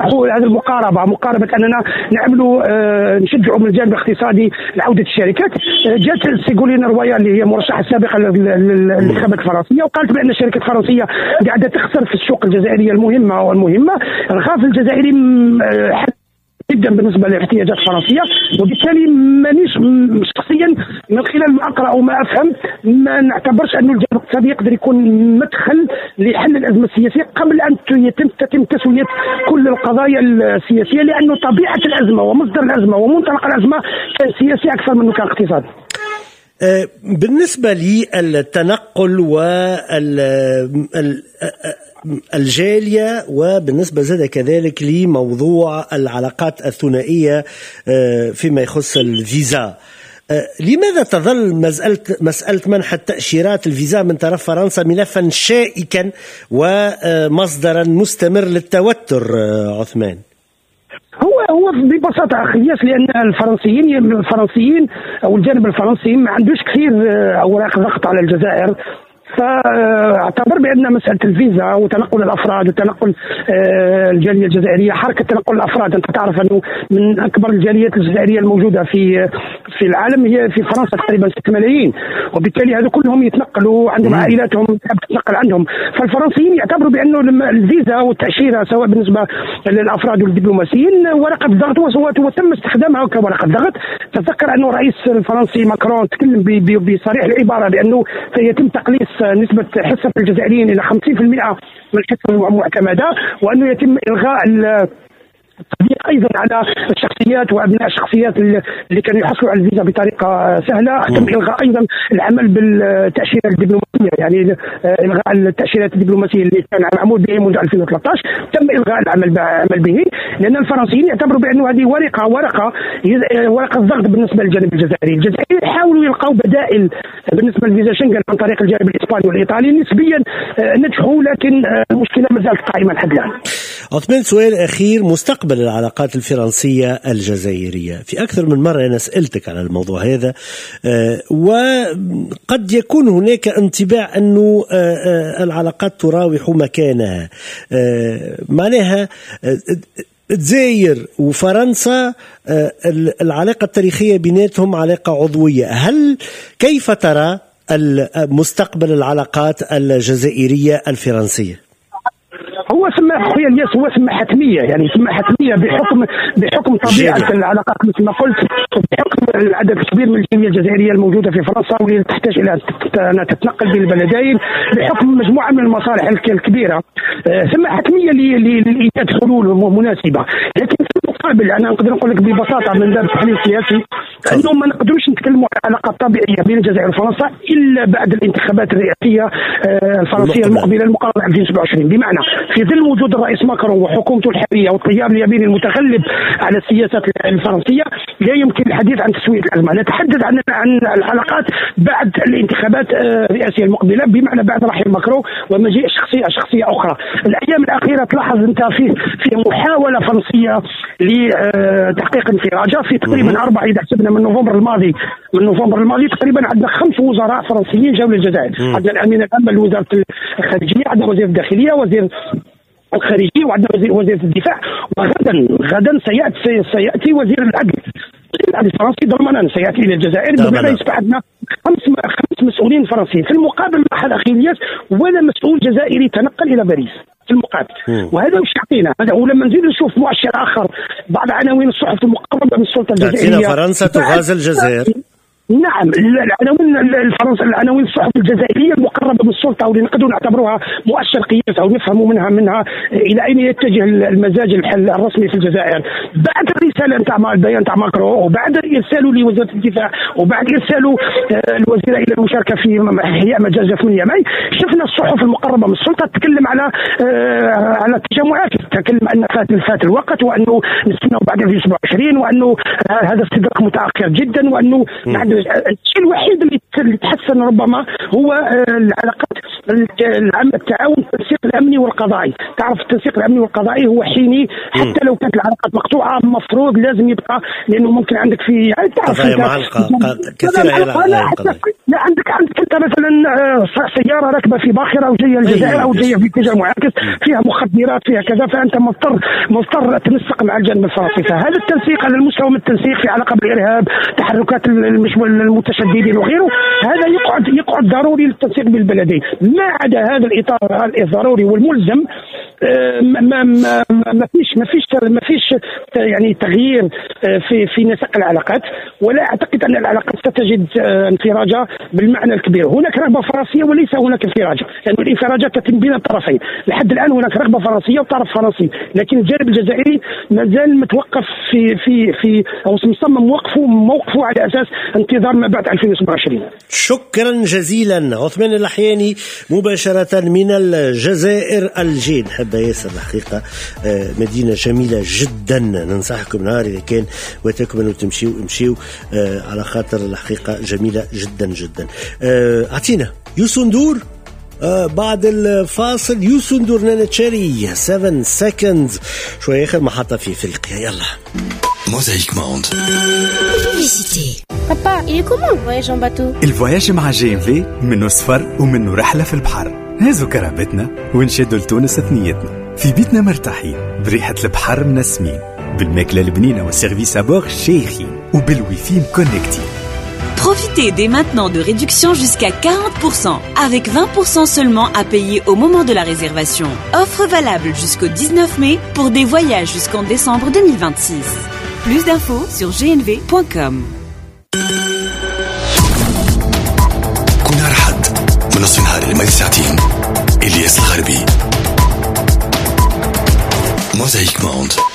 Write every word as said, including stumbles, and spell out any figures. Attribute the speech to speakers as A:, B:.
A: هذه المقاربه مقاربه اننا نعملوا آه نشجعوا من الجانب الاقتصادي لعوده الشركات. آه جات سيغولين رويال اللي هي مرشحه السابقه للانتخابات الفرنسيه وقالت بان الشركه الفرنسيه قاعده تخسر في السوق الجزائريه المهمه والمهمه. الغاز الجزائري آه جدا بالنسبه للاحتياجات الفرنسيه، وبالتالي مانيش شخصيا من خلال ما اقرا وما افهم ما نعتبرش انه الجانب الاقتصادي يقدر يكون مدخل لحل الازمه السياسيه قبل ان يتم تتم تسويه كل القضايا السياسيه، لانه طبيعه الازمه ومصدر الازمه ومنطلق الازمه كان سياسي اكثر منه كان اقتصادي.
B: بالنسبه للتنقل وال الجالية، وبالنسبة زاد كذلك لموضوع العلاقات الثنائية فيما يخص الفيزا، لماذا تظل مسألة, مسألة منح التأشيرات الفيزا من طرف فرنسا ملفا شائكا ومصدرا مستمر للتوتر عثمان؟
A: هو هو ببساطه اخي الياس لان الفرنسيين الفرنسيين او الجانب الفرنسي ما عندوش كثير اوراق ضغط على الجزائر، فاعتبر بان مساله الفيزا وتنقل الافراد وتنقل الجاليه الجزائريه، حركه تنقل الافراد، انت تعرف انه من اكبر الجاليات الجزائريه الموجوده في في العالم هي في فرنسا تقريبا ستة ملايين، وبالتالي هذو كلهم يتنقلوا عندهم عائلاتهم تتنقل عندهم. فالفرنسيين يعتبروا بانه الفيزا والتاشيره سواء بالنسبه للافراد والدبلوماسيين ورقه ضغط وتم استخدامها كورقه ضغط. تذكر انه الرئيس الفرنسي ماكرون تكلم بصريح العباره بانه سيتم تقليص نسبة حصة الجزائريين إلى خمسين بالمئة من الحصة المعتمدة، وأنه يتم إلغاء التضييق أيضا على الشخصيات وأبناء الشخصيات اللي كانوا يحصلوا على الفيزا بطريقة سهلة. تم إلغاء أيضا العمل بالتأشيرة الدبلوماسية، يعني إلغاء التأشيرات الدبلوماسية اللي كان معمول به منذ ألفين وثلاثة عشر تم إلغاء العمل به، لأن الفرنسيين يعتبروا بأنه هذه ورقة ورقة ورقة ضغط بالنسبة للجانب الجزائري. الجزائريين يحاولوا يلقوا بدائل بالنسبة لفيزا شنغن عن طريق الجانب الإسباني والإيطالي، نسبيا نجحوا لكن المشكلة ما زالت قائمة لحد الآن.
B: عثمان، سؤال أخير، مستقبل العلاقات الفرنسية الجزائرية. في أكثر من مرة أنا سألتك على الموضوع هذا، وقد يكون هناك انطباع أنه العلاقات تراوح مكانها، معناها الجزائر وفرنسا العلاقة التاريخية بيناتهم علاقة عضوية. هل كيف ترى مستقبل العلاقات الجزائرية الفرنسية؟
A: هو سمى اخويا الياس هو سمى حتميه، يعني سمى حتميه بحكم بحكم طبيعه العلاقات مثل ما قلت، بحكم العدد الكبير من الجاليه الجزائريه الموجوده في فرنسا واللي تحتاج الى ان تتنقل بين البلدين بحكم مجموعه من المصالح الكبيره. سمى حتميه لايجاد حلول مناسبه، لكن في المقابل انا نقدر نقول لك ببساطه من باب التحليل السياسي انه ما نقدروش نتكلموا عن علاقات طبيعيه بين الجزائر وفرنسا الا بعد الانتخابات الرئاسيه الفرنسيه المقبله المقرره ألفين وسبعة وعشرين، بمعنى في ظل وجود الرئيس ماكرون وحكومته الحاليه والتيار اليميني المتغلب على السياسات الفرنسيه لا يمكن الحديث عن تسويه الازمه. نتحدث عن عن العلاقات بعد الانتخابات الرئاسيه المقبله، بمعنى بعد رحيل ماكرون ومجيء شخصيه شخصيه اخرى. الايام الاخيره تلاحظ انت في في محاوله فرنسيه لتحقيق انفراجه في تقريبا اربع، اذا حسبنا من نوفمبر الماضي من نوفمبر الماضي تقريبا عندنا خمس وزراء فرنسيين جاوا للجزائر. عندنا الامين العام لوزاره الخارجيه، عندنا وزير الداخليه، وزير الخارجيه، وعندنا وزير وزير الدفاع، وغدا غدا سياتي سياتي وزير العدل العدل الفرنسي ضمنا سياتي الى الجزائر، بما يصبح عندنا خمس خمس مسؤولين فرنسيين. في المقابل لاحظ اخي الياس ولا مسؤول جزائري تنقل الى باريس في المقابل، وهذا مش يعطينا هذا. ولما نزيد نشوف مؤشر اخر بعض عناوين الصحف المقربه من السلطه الجزائريه،
B: فرنسا تغازل الجزائر.
A: نعم، العناوين الفرنسا العناوين الصحف الجزائريه المقربه من السلطه واللي نقدروا نعتبروها مؤشر قياس او نفهموا منها منها الى اين يتجه المزاج الحل الرسمي في الجزائر بعد الرساله نتاع البيان نتاع ماكرون، وبعد ارساله لوزاره الدفاع، وبعد ارساله الوزيره الى المشاركه في احياء مجازف من يماي. شفنا الصحف المقربه من السلطه تتكلم على على التجمعات، تتكلم ان فات فات الوقت، وانه نستنى بعد ألفين وسبعة وعشرين، وانه هذا استدراك متاخر جدا، وانه الشيء الوحيد اللي تحسن ربما هو العلاقات التعاون التنسيق الامني والقضائي. تعرف التنسيق الامني والقضائي هو حيني حتى لو كانت العلاقات مقطوعه مفروض لازم يبقى، لانه ممكن عندك في يعني تعرف
B: كثيره
A: لا عندك عندك انت مثلا سياره راكبه في باخره وجايه الجزائر او جايه في اتجاه معاكس فيها مخدرات فيها كذا، فانت مضطر مضطر تنسق مع الجانب الفرنسي. فهذا التنسيق على المستوى من التنسيق في علاقه بالارهاب، تحركات المتشددين وغيره، هذا يقعد يقعد ضروري للتنسيق بالبلدين. ما عدا هذا الاطار الضروري والملزم ما ما ما فيش ما فيش ما فيش يعني تغيير في في نسق العلاقات، ولا اعتقد ان العلاقات ستجد انفراجه بالمعنى الكبير. هناك رغبه فرنسيه وليس هناك انفراجه، لان يعني الانفراجات تتم بين الطرفين. لحد الان هناك رغبه فرنسيه وطرف فرنسي، لكن الجانب الجزائري ما زال متوقف في في في او مصمم وقفه موقفه على اساس انتظار ما بعد ألفين وسبعة وعشرين.
B: شكرا جزيلا عثمان اللحياني مباشره من الجزائر الجين. حب ياسر الحقيقه مدينه جميله جدا، ننصحكم نهار اذا كان وتكملوا تمشيو امشيو على خاطر الحقيقه جميله جدا جدا. اعطينا يوسندور آه بعد الفاصل. يوسندور نانتشاري سبعة seconds شويه اخر محطه في افريقيا. يلا
C: Mosaïque Monde.
D: Publicité. Papa, il est comment le voyage en bateau?
E: الفواياج مع جي ام في منه سفر ومنه رحله في البحر. هازو كرهبتنا ونشدوا لتونس ثنيتنا في بيتنا مرتاحين بريحه البحر منسمين بالماكله البنينه والسيرفيس ابور شيخين وبالويفي كونكتي.
F: Profitez dès maintenant de réductions jusqu'à quarante pour cent, avec vingt pour cent seulement à payer au moment de la réservation. Offre valable jusqu'au dix-neuf mai pour des voyages jusqu'en décembre deux mille vingt-six. Plus d'infos sur g n v point com.
C: كنا رحت من نصف النهار لمدة ساعتين. إلياس الغربي. موزايك موند.